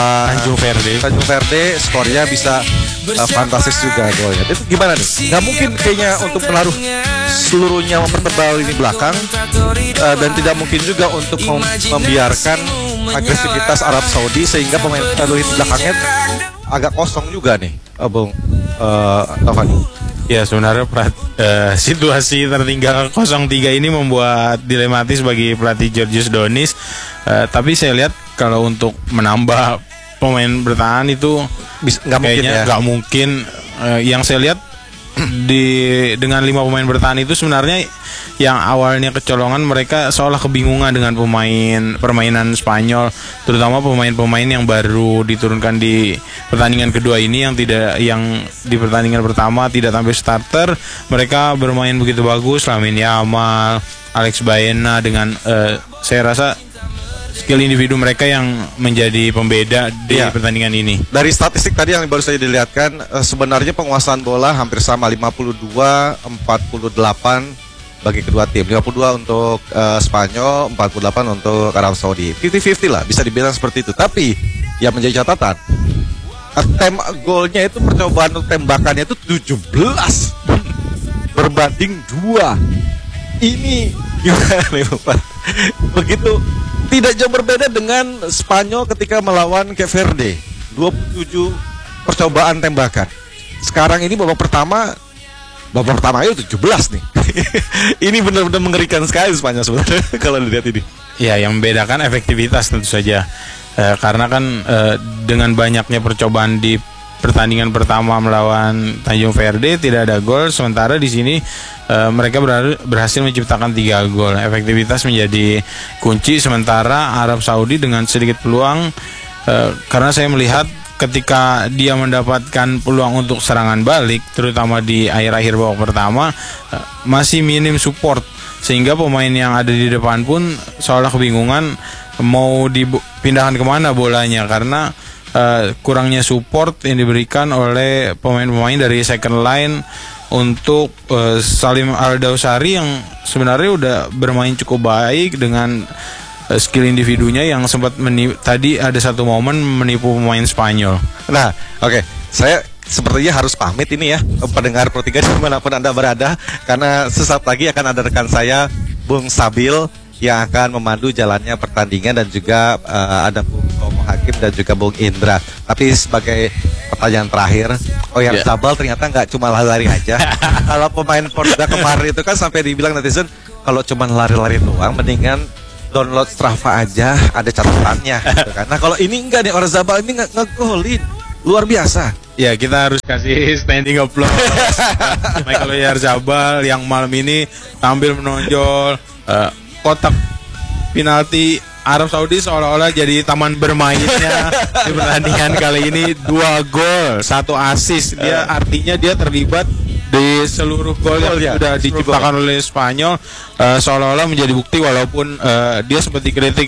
Tanjung Verde skornya bisa fantastis juga golnya. Itu gimana nih? Nggak mungkin kayaknya untuk menaruh seluruhnya mempertebal ini belakang, dan tidak mungkin juga untuk membiarkan agresivitas Arab Saudi sehingga pemain di belakangnya agak kosong juga nih, Bung Taufani. Ya sebenarnya situasi tertinggal 0-3 ini membuat dilematis bagi pelatih Georgios Donis. Tapi saya lihat kalau untuk menambah pemain bertahan itu nggak mungkin. Yang saya lihat dengan 5 pemain bertahan itu sebenarnya yang awalnya kecolongan, mereka seolah kebingungan dengan permainan Spanyol, terutama pemain-pemain yang baru diturunkan di pertandingan kedua ini yang di pertandingan pertama tidak tampil starter. Mereka bermain begitu bagus, Lamine Yamal, Alex Baena, dengan saya rasa skill individu mereka yang menjadi pembeda di pertandingan ini. Dari statistik tadi yang baru saja dilihatkan, sebenarnya penguasaan bola hampir sama, 52-48 bagi kedua tim. 52 untuk Spanyol, 48 untuk Arab Saudi. 50-50 lah, bisa dibilang seperti itu. Tapi yang menjadi catatan, golnya itu, percobaan untuk tembakannya itu 17 berbanding 2. Ini gimana nih Pak? Begitu tidak jauh berbeda dengan Spanyol ketika melawan Cape Verde, 27 percobaan tembakan. Sekarang ini babak pertama itu 17 nih. Ini benar-benar mengerikan sekali Spanyol sebenarnya kalau dilihat ini. Ya, yang membedakan efektivitas tentu saja. Karena kan dengan banyaknya percobaan di pertandingan pertama melawan Tanjung Verde tidak ada gol, sementara di sini mereka berhasil menciptakan 3 gol. Efektivitas menjadi kunci, sementara Arab Saudi dengan sedikit peluang, karena saya melihat ketika dia mendapatkan peluang untuk serangan balik, terutama di akhir-akhir babak pertama, masih minim support, sehingga pemain yang ada di depan pun seolah kebingungan mau dipindahkan kemana bolanya, karena kurangnya support yang diberikan oleh pemain-pemain dari second line untuk Salim Al-Dawsari yang sebenarnya udah bermain cukup baik dengan skill individunya yang sempat tadi ada satu momen menipu pemain Spanyol. Nah, oke. Saya sepertinya harus pamit ini ya, pendengar Pro 3 dimanapun Anda berada, karena sesaat lagi akan ada rekan saya, Bung Sabil, yang akan memandu jalannya pertandingan, dan juga ada Bung Romo Hakim dan juga Bung Indra. Tapi sebagai pertanyaan terakhir, yang Sabal ternyata nggak cuma lari-lari aja. Kalau pemain Portugal kemarin itu kan sampai dibilang netizen, kalau cuma lari-lari doang, mendingan download Strava aja, ada catatannya gitu kan. Nah kalau ini enggak nih, Oyarzabal ini ngegolin luar biasa. Ya, kita harus kasih standing applause Michael Oyarzabal yang malam ini tampil menonjol. Kotak penalti Arab Saudi seolah-olah jadi taman bermainnya di pertandingan kali ini. 2 gol, 1 assist. Dia artinya dia terlibat di seluruh gol yang sudah diciptakan oleh Spanyol, seolah-olah menjadi bukti, walaupun dia sempat dikritik.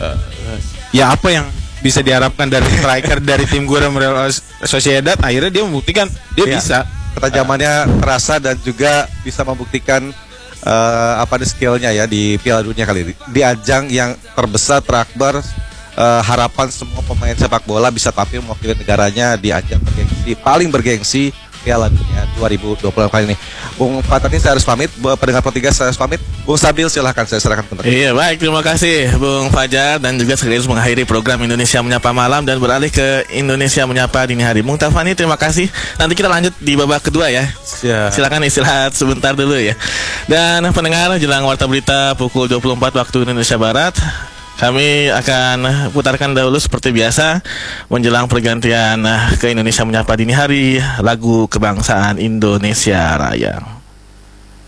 Ya apa yang bisa diharapkan dari striker dari tim Real Sociedad, akhirnya dia membuktikan dia bisa. Ketajamannya terasa dan juga bisa membuktikan skillnya ya di Piala Dunia kali ini, di ajang yang terbesar, terakbar. Harapan semua pemain sepak bola bisa tampil mewakili negaranya di ajang paling bergengsi Piala Dunia 2020 kali ini. Bung Fatani, saya harus pamit. Pendengar Pro 3 saya harus pamit. Bung Sabil, silahkan, saya serahkan kembali. Iya, baik, terima kasih Bung Fajar, dan juga sekaligus mengakhiri program Indonesia Menyapa Malam dan beralih ke Indonesia Menyapa Dini Hari. Bung Tafani, terima kasih. Nanti kita lanjut di babak kedua ya. Silakan istirahat sebentar dulu ya. Dan pendengar, jelang warta berita pukul 24 waktu Indonesia Barat, kami akan putarkan dahulu seperti biasa menjelang pergantian ke Indonesia Menyapa Dini Hari lagu kebangsaan Indonesia Raya.